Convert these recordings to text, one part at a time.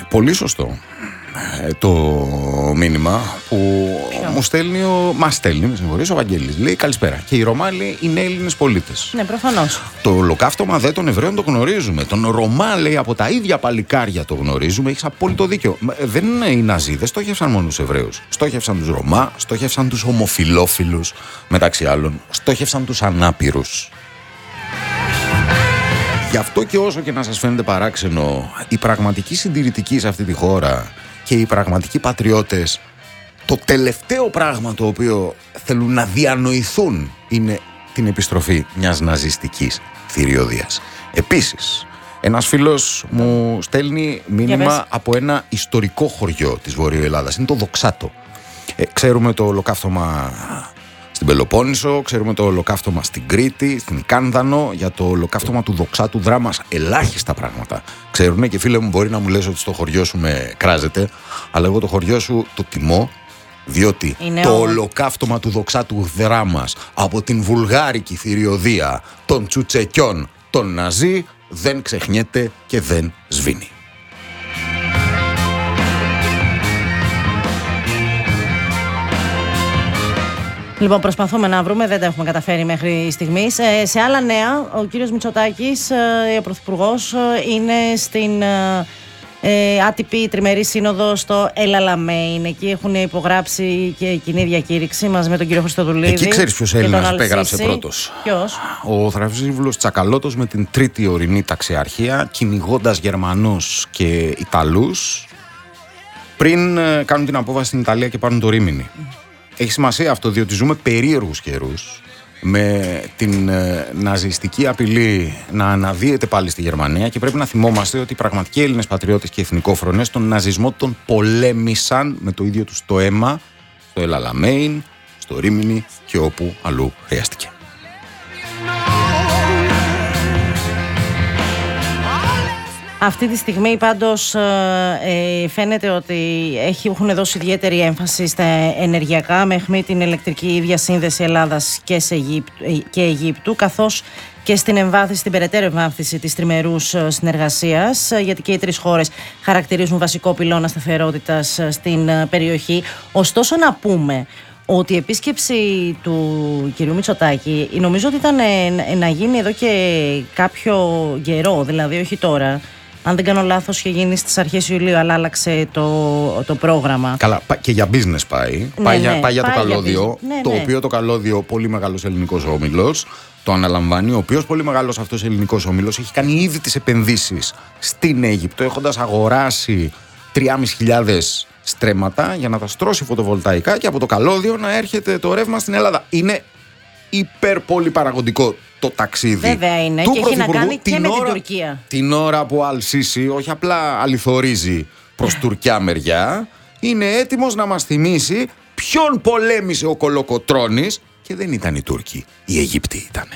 Πολύ σωστό το μήνυμα που μας στέλνει ο Βαγγέλης. Λέει καλησπέρα. Και οι Ρωμά, λέει, είναι Έλληνες πολίτες. Ναι, προφανώς. Το ολοκαύτωμα των Εβραίων το γνωρίζουμε. Τον Ρωμά, λέει, από τα ίδια παλικάρια το γνωρίζουμε. Έχεις απόλυτο δίκιο. Δεν είναι οι Ναζί, δεν στόχευσαν μόνο τους Εβραίους. Στόχευσαν τους Ρωμά, στόχευσαν τους ομοφυλόφιλους, μεταξύ άλλων. Στόχευσαν τους ανάπηρους. Γι' αυτό και όσο και να σας φαίνεται παράξενο, οι πραγματικοί συντηρητικοί σε αυτή τη χώρα και οι πραγματικοί πατριώτες, το τελευταίο πράγμα το οποίο θέλουν να διανοηθούν είναι την επιστροφή μιας ναζιστικής θηριωδίας. Επίσης, ένας φίλος μου στέλνει μήνυμα από ένα ιστορικό χωριό της Βορείου Ελλάδας. Είναι το Δοξάτο. Ξέρουμε το ολοκαύτωμα στην Πελοπόννησο, ξέρουμε το ολοκαύτωμα στην Κρήτη, στην Κάνδανο. Για το ολοκαύτωμα του Δοξάτου δράμας ελάχιστα πράγματα ξέρουν. Και φίλε μου, μπορεί να μου λες ότι στο χωριό σου με κράζεται, αλλά εγώ το χωριό σου το τιμώ, διότι το ολοκαύτωμα του Δοξάτου δράμας από την βουλγάρικη θηριωδία των τσουτσεκιών των Ναζί δεν ξεχνιέται και δεν σβήνει. Λοιπόν, προσπαθούμε να βρούμε, δεν τα έχουμε καταφέρει μέχρι στιγμής. Σε άλλα νέα, ο κύριος Μητσοτάκης, ο Πρωθυπουργός, είναι στην άτυπη τριμερή σύνοδο στο El Alamein. Εκεί έχουν υπογράψει και κοινή διακήρυξη μαζί με τον κύριο Χριστοδουλίδη. Εκεί ξέρεις ποιος Έλληνας υπέγραψε πρώτος? Ποιος? Ο Θρασβίβουλος Τσακαλώτος με την τρίτη ορεινή ταξιαρχία, κυνηγώντας Γερμανούς και Ιταλούς, πριν κάνουν την απόβαση στην Ιταλία και πάρουν το Ρήμινι. Έχει σημασία αυτό, διότι ζούμε περίεργους καιρούς, με την ναζιστική απειλή να αναδύεται πάλι στη Γερμανία, και πρέπει να θυμόμαστε ότι οι πραγματικοί Έλληνες πατριώτες και εθνικόφρονες τον ναζισμό τον πολέμησαν με το ίδιο τους το αίμα στο El Alamein, στο Ρήμινι και όπου αλλού χρειάστηκε. Αυτή τη στιγμή πάντως φαίνεται ότι έχουν δώσει ιδιαίτερη έμφαση στα ενεργειακά, με αιχμή την ηλεκτρική διασύνδεση Ελλάδας και Αιγύπτου, καθώς και στην εμβάθυνση, την περαιτέρω εμβάθυνση της τριμερούς συνεργασίας, γιατί και οι τρεις χώρες χαρακτηρίζουν βασικό πυλώνα σταθερότητας στην περιοχή. Ωστόσο, να πούμε ότι η επίσκεψη του κυρίου Μητσοτάκη νομίζω ότι ήταν να γίνει εδώ και κάποιο καιρό, δηλαδή όχι τώρα. Αν δεν κάνω λάθος, είχε γίνει στις αρχές Ιουλίου, αλλά άλλαξε το πρόγραμμα. Καλά, και για business πάει. Πάει για το καλώδιο, το οποίο το καλώδιο, πολύ μεγάλος ελληνικός όμιλος, το αναλαμβάνει, ο οποίος πολύ μεγάλος αυτός ελληνικός όμιλος έχει κάνει ήδη τις επενδύσεις στην Αίγυπτο, έχοντας αγοράσει 3.500 στρέμματα για να τα στρώσει φωτοβολταϊκά και από το καλώδιο να έρχεται το ρεύμα στην Ελλάδα. Είναι υπερ-πολύ παραγωγικό το ταξίδι. Βέβαια είναι, και έχει να κάνει και με την Τουρκία. Την ώρα που ο Αλ-Σίσι όχι απλά αληθορίζει προς Τουρκιά μεριά, είναι έτοιμος να μας θυμίσει ποιον πολέμησε ο Κολοκοτρώνης, και δεν ήταν οι Τούρκοι, οι Αιγύπτιοι ήτανε.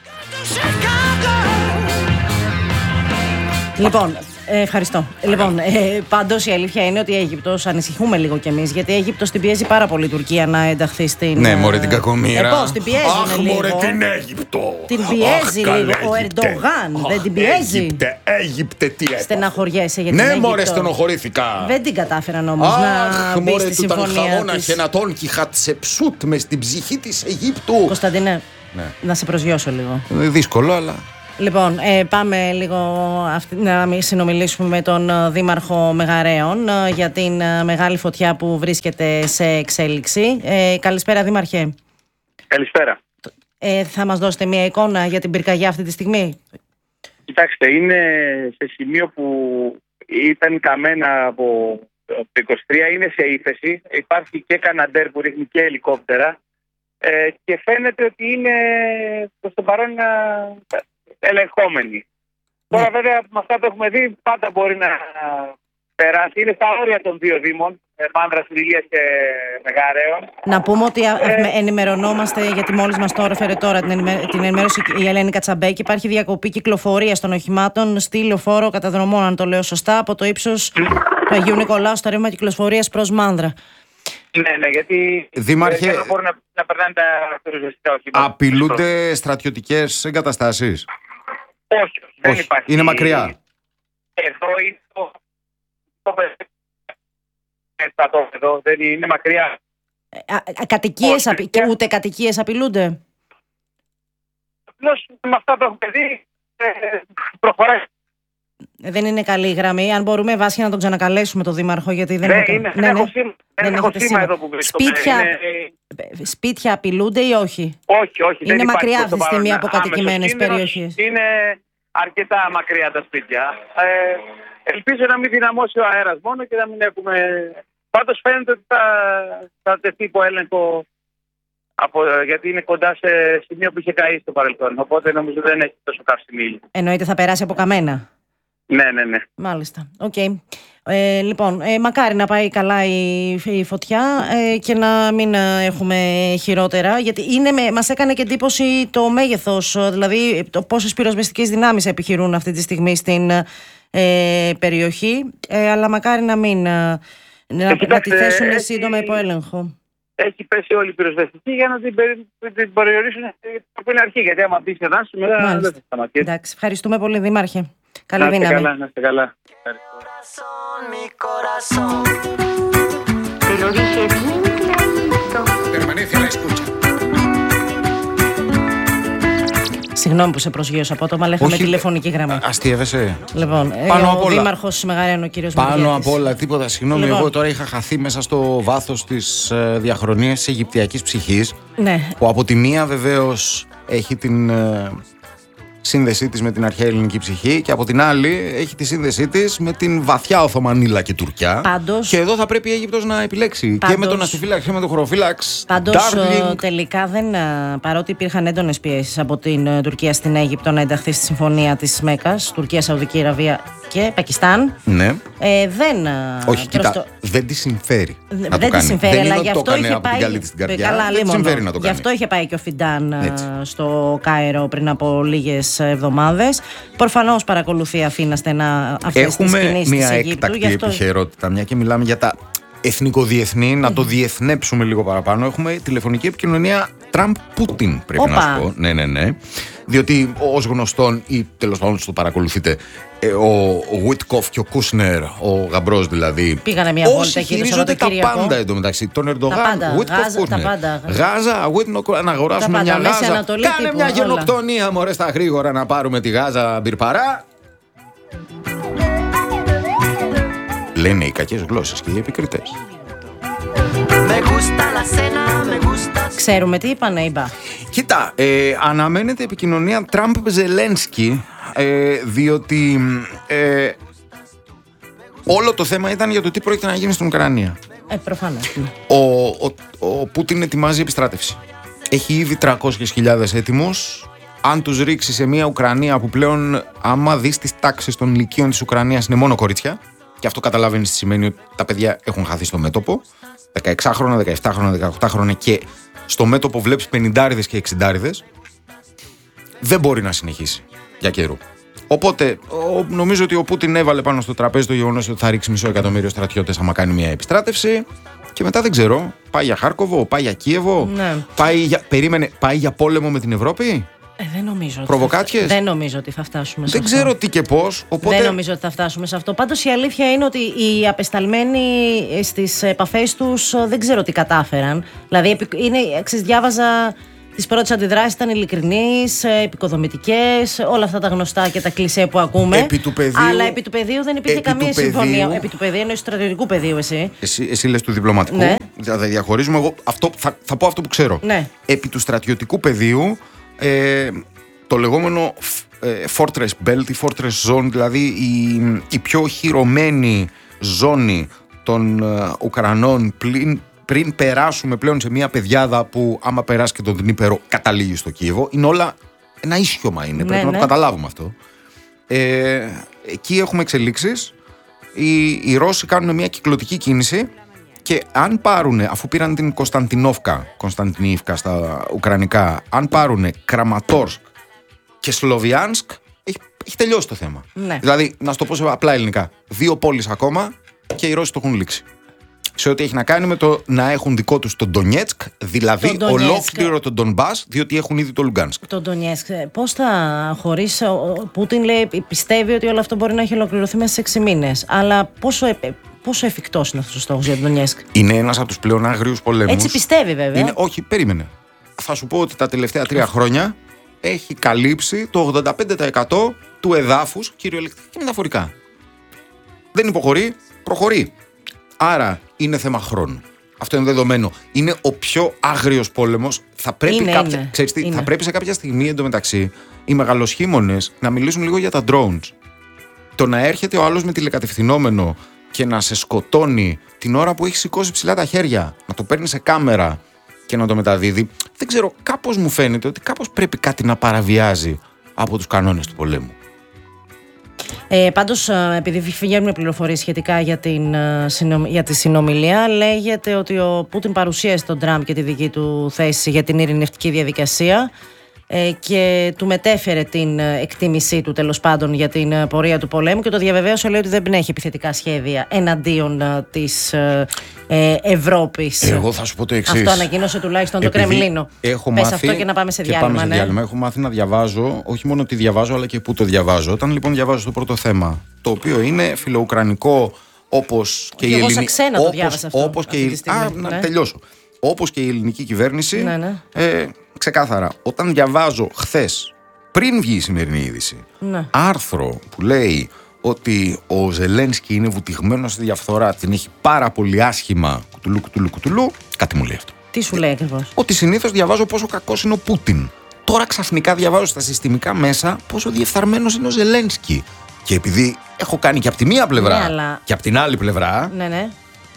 Λοιπόν, ευχαριστώ. Λοιπόν, πάντως η αλήθεια είναι ότι η Αίγυπτος, ανησυχούμε λίγο κι εμείς, γιατί η Αίγυπτος την πιέζει πάρα πολύ η Τουρκία να ενταχθεί στην. Ναι, μωρέ την κακομοίρα. Πώς την πιέζουν λίγο? Μωρέ την Αίγυπτο. Την πιέζει λίγο. Ο Ερντογάν δεν την πιέζει? Αίγυπτε, τι έκανε? Στεναχωριέσαι για την Αίγυπτο? Ναι, μωρέ, στενοχωρήθηκα. Δεν την κατάφεραν όμως να μπει στη συμφωνία της. Και να τον Κιχατσεψούτ μες στην ψυχή της Αιγύπτου. Κωνσταντίνε, να σε προσγειώσω λίγο. Δύσκολο, αλλά. Λοιπόν, πάμε λίγο να συνομιλήσουμε με τον Δήμαρχο Μεγαρέων για την μεγάλη φωτιά που βρίσκεται σε εξέλιξη. Καλησπέρα, Δήμαρχε. Καλησπέρα. Θα μας δώσετε μια εικόνα για την πυρκαγιά αυτή τη στιγμή? Κοιτάξτε, είναι σε σημείο που ήταν καμένα από το 23, είναι σε ύφεση. Υπάρχει και καναντέρ που ρίχνει και ελικόπτερα και φαίνεται ότι είναι προς το παρόν ελεγχόμενη. Τώρα βέβαια με αυτά που έχουμε δει πάντα μπορεί να περάσει. Είναι στα όρια των δύο δήμων, Μάνδρας, Ηλίας και Μεγαρέων. Να πούμε ότι ενημερωνόμαστε, γιατί μόλις μας το έφερε τώρα την ενημέρωση η Ελένη Κατσαμπέκη. Υπάρχει διακοπή κυκλοφορίας των οχημάτων στη λεωφόρο καταδρομών, αν το λέω σωστά, από το ύψος του Αγίου Νικολάου στο ρεύμα κυκλοφορίας προς Μάνδρα. Ναι, γιατί Δήμαρχε, δεν μπορούν να περνάνε τα αυτοριζοριστικά οχήματα. Απειλούνται στρατιωτικές εγκαταστάσεις? Όχι, δεν υπάρχει. Είναι μακριά. Εδώ είναι το στρατόπεδο, δεν είναι μακριά. Κατοικίες, ούτε κατοικίες απειλούνται. Απλώς με αυτά που έχουμε δει, προχωράει. Δεν είναι καλή η γραμμή. Αν μπορούμε, Βάσια, να τον ξανακαλέσουμε τον Δήμαρχο, γιατί δεν έχω σήμα εδώ που βρίσκομαι. Σπίτια απειλούνται ή όχι? Όχι. Είναι μακριά αυτή τη στιγμή από κατοικημένες περιοχές. Είναι αρκετά μακριά τα σπίτια. Ελπίζω να μην δυναμώσει ο αέρας μόνο και να μην έχουμε... Πάντως φαίνεται ότι θα τεθεί υπό έλεγχο, γιατί είναι κοντά σε σημείο που είχε καεί στο παρελθόν. Οπότε νομίζω δεν έχει τόσο καύσιμη ύλη. Εννοείται θα περάσει από καμένα. Ναι. Μάλιστα. Okay. Λοιπόν, μακάρι να πάει καλά η φωτιά και να μην έχουμε χειρότερα, γιατί μας έκανε και εντύπωση το μέγεθος, δηλαδή πόσες πυροσβεστικές δυνάμεις επιχειρούν αυτή τη στιγμή στην περιοχή, αλλά μακάρι να μην να τη θέσουν σύντομα υπό έλεγχο. Έχει πέσει όλη η πυροσβεστική για να την περιορίσουν από την αρχή, γιατί άμα μπει σε δάση μετά δεν θα σταματήσει. Εντάξει, ευχαριστούμε πολύ, Δήμαρχε. Καλή δύναμη. Να είστε καλά. Συγγνώμη που σε προσγείωσα απότομα, αλλά είχαμε τηλεφωνική γραμμή. Αστείευεσαι. Λοιπόν, ο Δήμαρχος Μεγαρένου, ο κύριος Μαριέτης. Πάνω απ' όλα, τίποτα. Συγγνώμη, λοιπόν, εγώ τώρα είχα χαθεί μέσα στο βάθος της διαχρονίας της Αιγυπτιακής ψυχής. Ναι. Που από τη μία βεβαίως έχει την σύνδεσή της με την αρχαία ελληνική ψυχή και από την άλλη έχει τη σύνδεσή της με την βαθιά Οθωμανίλα και Τουρκιά. Πάντως, και εδώ θα πρέπει η Αίγυπτος να επιλέξει και με τον αστιφύλαξη και με τον χωροφύλαξ. Πάντως τελικά παρότι υπήρχαν έντονες πιέσεις από την Τουρκία στην Αίγυπτο να ενταχθεί στη συμφωνία της Μέκας, Τουρκία, Σαουδική Αραβία και Πακιστάν. Ναι. Δεν. Όχι, κοίτα, δεν τη συμφέρει. Δεν τη συμφέρει, αλλά γι' αυτό είχε πάει. Γι' αυτό είχε πάει και ο Φιντάν στο Κάιρο πριν από λίγες εβδομάδες. Προφανώς παρακολουθεί Αθήνα στενά αυτές τις κινήσεις της Αιγύπτου. Έχουμε μια έκτακτη επιχειρότητα, μια και μιλάμε για τα εθνικοδιεθνή, να το διεθνέψουμε λίγο παραπάνω. Έχουμε τηλεφωνική επικοινωνία Τραμπ-Πούτιν, πρέπει να σου πω. Ναι. Διότι ως γνωστόν, ή τέλος πάντων το παρακολουθείτε, ο Γουίτκοφ και ο Κούσνερ, ο γαμπρός δηλαδή, πήγανε μια βόλτα εκεί το Σαββατοκύριακο. Τα πάντα εντωμεταξύ. Τον Ερντογάν, Γουίτκοφ, Κούσνερ. Γάζα, να αγοράσουμε μια Γάζα. Κάνε μια γενοκτονία, μωρέ, στα γρήγορα να πάρουμε τη Γάζα μπιρπαρά. Λένε οι κακές γλώσσες και οι επικριτές. Ξέρουμε τι είπανε οι μπα. Κοίτα, αναμένεται επικοινωνία Τραμπ-Ζελένσκι, διότι όλο το θέμα ήταν για το τι πρόκειται να γίνει στην Ουκρανία. Προφανώς. Ο Πούτιν ετοιμάζει επιστράτευση. Έχει ήδη 300.000 έτοιμους. Αν τους ρίξει σε μια Ουκρανία που πλέον, άμα δεις τις τάξεις των ηλικίων της Ουκρανίας, είναι μόνο κορίτσια. Και αυτό καταλαβαίνεις τι σημαίνει, ότι τα παιδιά έχουν χαθεί στο μέτωπο. 16χρονα, 17χρονα, 18χρονα και στο μέτωπο βλέπεις 50άριδες και 60άριδες. Δεν μπορεί να συνεχίσει για καιρό. Οπότε νομίζω ότι ο Πούτιν έβαλε πάνω στο τραπέζι το γεγονός ότι θα ρίξει 500.000 στρατιώτες άμα κάνει μια επιστράτευση. Και μετά δεν ξέρω, πάει για Χάρκοβο, πάει για Κίεβο, ναι. πάει για πόλεμο με την Ευρώπη. Δεν νομίζω. Προβοκάτσιες. Δεν νομίζω ότι θα φτάσουμε σε αυτό. Δεν ξέρω τι και πώς. Οπότε... Δεν νομίζω ότι θα φτάσουμε σε αυτό. Πάντως η αλήθεια είναι ότι οι απεσταλμένοι στις επαφές τους δεν ξέρω τι κατάφεραν. Δηλαδή, διάβαζα τις πρώτες αντιδράσεις, ήταν ειλικρινείς, επικοδομητικές, όλα αυτά τα γνωστά και τα κλισέ που ακούμε. Αλλά επί του πεδίου δεν υπήρχε καμία συμφωνία. Επί του πεδίου εννοείς του στρατιωτικού πεδίου, εσύ. Εσύ λες του διπλωματικού. Ναι. Θα διαχωρίζουμε. Εγώ θα πω αυτό που ξέρω. Ναι. Επί του στρατιωτικού πεδίου. Το λεγόμενο Fortress Belt, η Fortress Zone, δηλαδή η πιο χειρωμένη ζώνη των Ουκρανών πριν περάσουμε πλέον σε μια πεδιάδα που άμα περάσει και τον Δνήπερο καταλήγει στο Κίεβο, είναι όλα ένα ίσιωμα είναι, πρέπει να το καταλάβουμε αυτό. Εκεί έχουμε εξελίξεις. Οι Ρώσοι κάνουν μια κυκλωτική κίνηση και αν πάρουν, αφού πήραν την Κωνσταντινίβκα στα ουκρανικά, αν πάρουν Κραματόρσκ και Σλοβιάνσκ, έχει τελειώσει το θέμα. Ναι. Δηλαδή, να σου το πω σε απλά ελληνικά, 2 πόλεις ακόμα και οι Ρώσοι το έχουν λήξει. Σε ό,τι έχει να κάνει με το να έχουν δικό τους το Ντονιέτσκ, δηλαδή ολόκληρο το Ντονμπάς, διότι έχουν ήδη το Λουγκάνσκ. Το Ντονιέτσκ. Πώς θα χωρίς. Ο Πούτιν λέει, πιστεύει ότι όλο αυτό μπορεί να έχει ολοκληρωθεί μέσα σε 6 μήνες. Αλλά πόσο πόσο εφικτός είναι αυτός ο στόχος για τον Ντονιέτσκ? Είναι ένας από τους πλέον άγριους πολέμους. Έτσι πιστεύει βέβαια. Όχι, περίμενε. Θα σου πω ότι τα τελευταία 3 χρόνια έχει καλύψει το 85% του εδάφους κυριολεκτικά και μεταφορικά. Δεν υποχωρεί, προχωρεί. Άρα είναι θέμα χρόνου. Αυτό είναι δεδομένο. Είναι ο πιο άγριος πόλεμος. Θα πρέπει, θα πρέπει σε κάποια στιγμή εντωμεταξύ οι μεγαλοσχήμονες να μιλήσουν λίγο για τα drones. Το να έρχεται ο άλλος με τηλεκατευθυνόμενο και να σε σκοτώνει την ώρα που έχει σηκώσει ψηλά τα χέρια, να το παίρνει σε κάμερα και να το μεταδίδει, δεν ξέρω, κάπως μου φαίνεται ότι κάπως πρέπει κάτι να παραβιάζει από τους κανόνες του πολέμου. Πάντως, επειδή βγαίνουν πληροφορίες σχετικά για τη συνομιλία, λέγεται ότι ο Πούτιν παρουσίασε τον Τραμπ και τη δική του θέση για την ειρηνευτική διαδικασία και του μετέφερε την εκτίμησή του, τέλος πάντων, για την πορεία του πολέμου, και το διαβεβαίωσε, λέει ότι δεν έχει επιθετικά σχέδια εναντίον της Ευρώπης. Εγώ θα σου πω το εξής. Αυτό ανακοίνωσε τουλάχιστον το Κρεμλίνο. Πες αυτό και να πάμε σε διάλειμμα. Έχω μάθει να διαβάζω, όχι μόνο τι διαβάζω, αλλά και πού το διαβάζω. Όταν λοιπόν διαβάζω το πρώτο θέμα, το οποίο είναι φιλοουκρανικό, όπως και η ελληνική. Εγώ σαν ξένα το διάβασα αυτό. Τελειώσω. Όπως και η ελληνική κυβέρνηση. Ξεκάθαρα, όταν διαβάζω χθες, πριν βγει η σημερινή είδηση, άρθρο που λέει ότι ο Ζελένσκι είναι βουτυγμένος στη διαφθορά, την έχει πάρα πολύ άσχημα, κουτουλού, κάτι μου λέει αυτό. Τι σου λέει ακριβώς? Ότι συνήθως διαβάζω πόσο κακός είναι ο Πούτιν. Τώρα ξαφνικά διαβάζω στα συστημικά μέσα πόσο διεφθαρμένος είναι ο Ζελένσκι. Και επειδή έχω κάνει και από τη μία πλευρά και από την άλλη πλευρά. Ναι.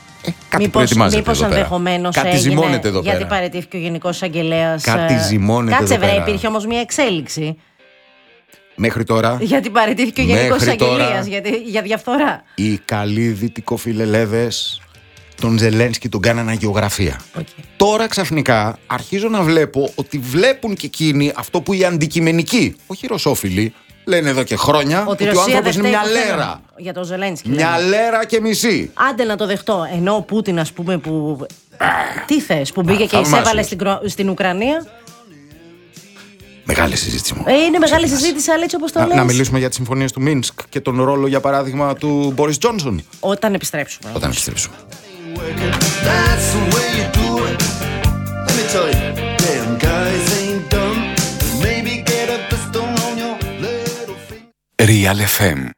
Μήπως ενδεχομένως έγινε, γιατί παραιτήθηκε ο Γενικός Εισαγγελέας. Κάτι ζυμώνεται. Κάτσε βρε, υπήρχε όμως μια εξέλιξη. Μέχρι τώρα. Γιατί παραιτήθηκε ο Γενικός Εισαγγελέας για διαφθορά. Οι καλοί δυτικοφιλελέδες τον Ζελένσκι τον κάνανε αγιογραφία. Τώρα ξαφνικά αρχίζω να βλέπω ότι βλέπουν και εκείνοι αυτό που οι αντικειμενικοί, όχι ρωσόφιλοι, λένε εδώ και χρόνια ότι ο άνθρωπος είναι μια λέρα. Για τον Ζελένσκι. Μια λέρα και μισή. Άντε να το δεχτώ. Ενώ ο Πούτιν, ας πούμε, που. Τι θες, που μπήκε και εισέβαλε στην Ουκρανία. Μεγάλη συζήτηση μου. Είναι μεγάλη συζήτηση, αλλά έτσι όπως το λες. Να μιλήσουμε για τις συμφωνίες του Μίνσκ και τον ρόλο, για παράδειγμα, του Μπόρις Τζόνσον. Όταν επιστρέψουμε. Real FM